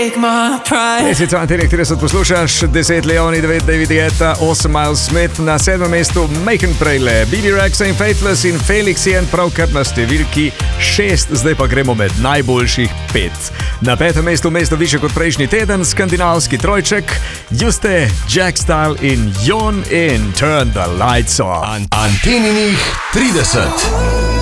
31 poslušaš, 10 Leoni, 9 David Guetta, 8 Miles Smith, na 7. mestu Macon Prele, Billy Rex in Faithless in Felix Jen pravkar na številki 6, zdaj pa gremo med najboljših 5. Na 5. mestu mesto više kot prejšnji teden, skandinavski trojček, Juste, Jack Style in Jon in Turn the Lights On. Anteninih 30.